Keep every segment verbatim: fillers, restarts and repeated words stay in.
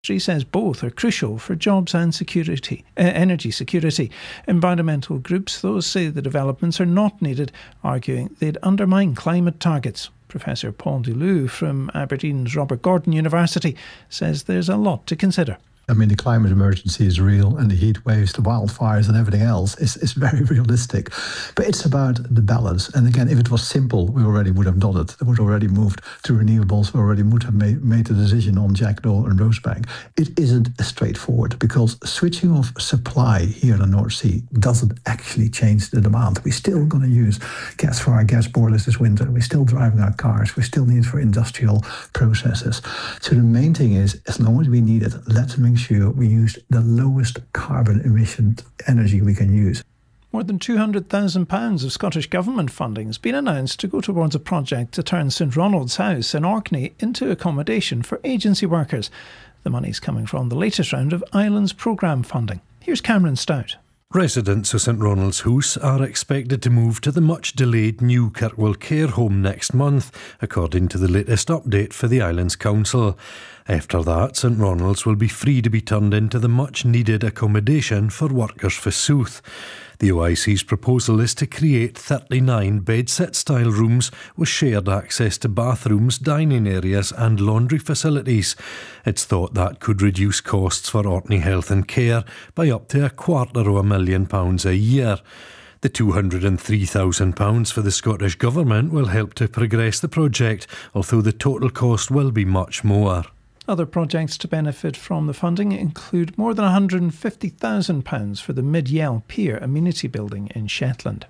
She says both are crucial for jobs and security, uh, energy security. Environmental groups, those say the developments are not needed, arguing they'd undermine climate targets. Professor Paul Delue from Aberdeen's Robert Gordon University says there's a lot to consider. I mean, the climate emergency is real, and the heat waves, the wildfires and everything else is, is very realistic. But it's about the balance. And again, if it was simple, we already would have done it. We would have already moved to renewables. We already would have made, made the decision on Jackdaw and Rosebank. It isn't straightforward because switching off supply here in the North Sea doesn't actually change the demand. We're still going to use gas for our gas boilers this winter. We're still driving our cars. We still need it for industrial processes. So the main thing is, as long as we need it, let's make sure we use the lowest carbon emission energy we can use. More than two hundred thousand pounds of Scottish Government funding has been announced to go towards a project to turn St Ronald's House in Orkney into accommodation for agency workers. The money's coming from the latest round of Islands programme funding. Here's Cameron Stout. Residents of St Ronald's House are expected to move to the much-delayed new Kirkwall Care Home next month, according to the latest update for the Islands Council. After that, St Ronald's will be free to be turned into the much-needed accommodation for workers for South. The O I C's proposal is to create thirty-nine bed-sit-style rooms with shared access to bathrooms, dining areas and laundry facilities. It's thought that could reduce costs for Orkney Health and Care by up to a quarter of a million pounds a year. The two hundred and three thousand pounds for the Scottish Government will help to progress the project, although the total cost will be much more. Other projects to benefit from the funding include more than one hundred and fifty thousand pounds for the Mid-Yell Pier amenity building in Shetland.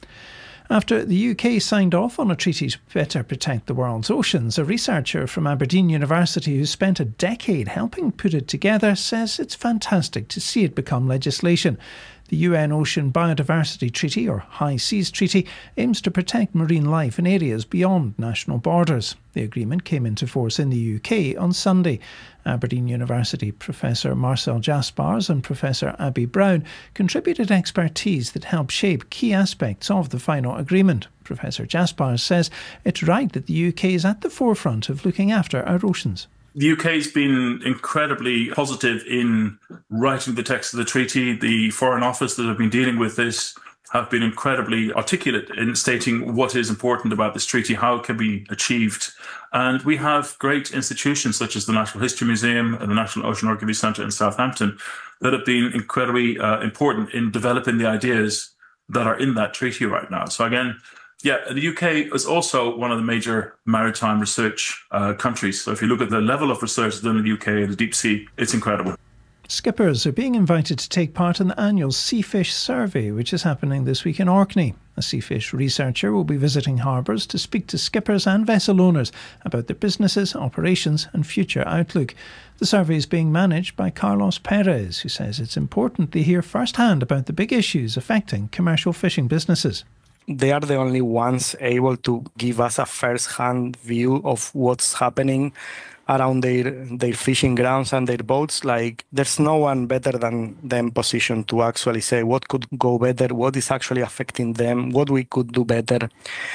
After the U K signed off on a treaty to better protect the world's oceans, a researcher from Aberdeen University who spent a decade helping put it together says it's fantastic to see it become legislation. The U N Ocean Biodiversity Treaty, or High Seas Treaty, aims to protect marine life in areas beyond national borders. The agreement came into force in the U K on Sunday. Aberdeen University Professor Marcel Jaspers and Professor Abby Brown contributed expertise that helped shape key aspects of the final agreement. Professor Jaspers says it's right that the U K is at the forefront of looking after our oceans. The U K's been incredibly positive in writing the text of the treaty. The Foreign Office that have been dealing with this have been incredibly articulate in stating what is important about this treaty, how it can be achieved. And we have great institutions such as the Natural History Museum and the National Oceanography Centre in Southampton that have been incredibly uh, important in developing the ideas that are in that treaty right now. So again, yeah, the U K is also one of the major maritime research uh, countries. So if you look at the level of research done in the U K in the deep sea, it's incredible. Skippers are being invited to take part in the annual Seafish Survey, which is happening this week in Orkney. A seafish researcher will be visiting harbours to speak to skippers and vessel owners about their businesses, operations and future outlook. The survey is being managed by Carlos Perez, who says it's important to hear firsthand about the big issues affecting commercial fishing businesses. They are the only ones able to give us a first-hand view of what's happening around their their fishing grounds and their boats. Like, there's no one better than them positioned to actually say what could go better, what is actually affecting them, what we could do better.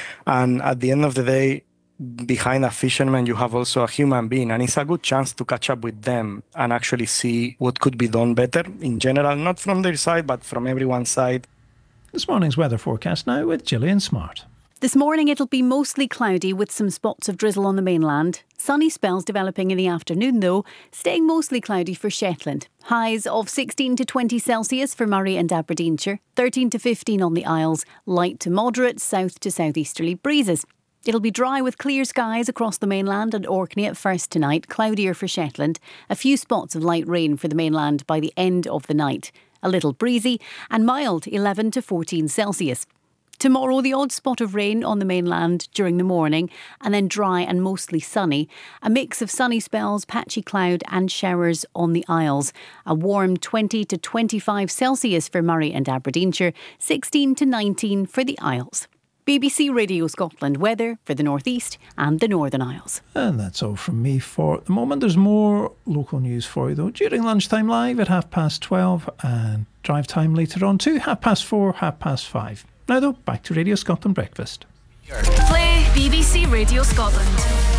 And at the end of the day, behind a fisherman, you have also a human being, and it's a good chance to catch up with them and actually see what could be done better in general, not from their side, but from everyone's side. This morning's weather forecast now with Gillian Smart. This morning it'll be mostly cloudy with some spots of drizzle on the mainland. Sunny spells developing in the afternoon though, staying mostly cloudy for Shetland. Highs of sixteen to twenty Celsius for Murray and Aberdeenshire, thirteen to fifteen on the Isles, light to moderate south to southeasterly breezes. It'll be dry with clear skies across the mainland and Orkney at first tonight, cloudier for Shetland. A few spots of light rain for the mainland by the end of the night. A little breezy and mild, eleven to fourteen Celsius. Tomorrow, the odd spot of rain on the mainland during the morning and then dry and mostly sunny. A mix of sunny spells, patchy cloud and showers on the Isles. A warm twenty to twenty-five Celsius for Murray and Aberdeenshire, sixteen to nineteen for the Isles. B B C Radio Scotland weather for the North East and the Northern Isles. And that's all from me for the moment. There's more local news for you though during lunchtime live at half past twelve and drive time later on too, half past four, half past five. Now though, back to Radio Scotland Breakfast. Play B B C Radio Scotland.